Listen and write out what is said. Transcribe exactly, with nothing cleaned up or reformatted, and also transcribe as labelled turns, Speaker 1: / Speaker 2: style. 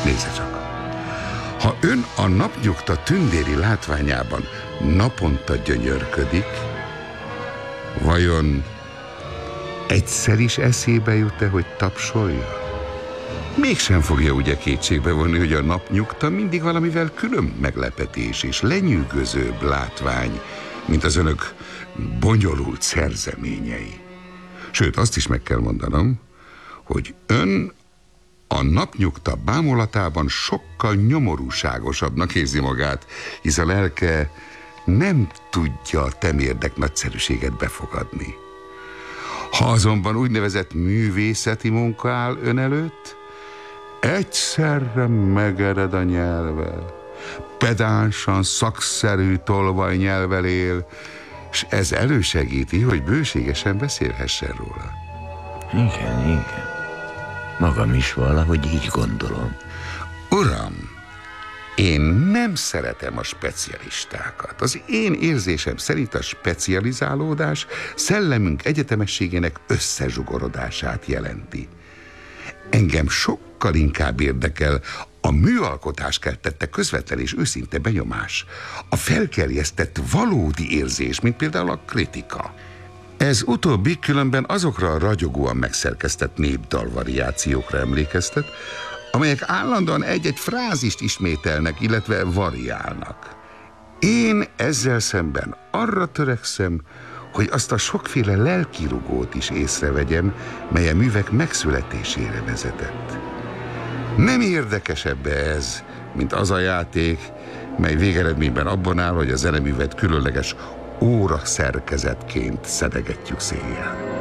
Speaker 1: Nézze csak! Ha ön a napnyugta tündéri látványában naponta gyönyörködik, vajon egyszer is eszébe jut-e, hogy tapsolja? Mégsem fogja ugye kétségbe vonni, hogy a napnyugta mindig valamivel külön meglepetés és lenyűgözőbb látvány, mint az önök bonyolult szerzeményei. Sőt, azt is meg kell mondanom, hogy ön a napnyugta bámulatában sokkal nyomorúságosabbnak érzi magát, hisz a lelke nem tudja a temérdek nagyszerűséget befogadni. Ha azonban úgynevezett művészeti munka áll ön előtt, egyszerre megered a nyelve, pedánsan, szakszerű tolvajnyelvvel él, és ez elősegíti, hogy bőségesen beszélhessen róla.
Speaker 2: Igen, igen. Magam is valahogy így gondolom.
Speaker 1: Uram, én nem szeretem a specialistákat. Az én érzésem szerint a specializálódás szellemünk egyetemességének összezsugorodását jelenti. Engem sokkal inkább érdekel a műalkotás keltette közvetlen és őszinte benyomás, a felkerjesztett valódi érzés, mint például a kritika. Ez utóbbi különben azokra a ragyogóan megszerkesztett népdalvariációkra emlékeztet, amelyek állandóan egy-egy frázist ismételnek, illetve variálnak. Én ezzel szemben arra törekszem, hogy azt a sokféle lelkirugót is észrevegyem, mely a művek megszületésére vezetett. Nem érdekesebb ez, mint az a játék, mely végeredményben abban áll, hogy a zeneművet különleges óra szerkezetként szedegetjük széjjel.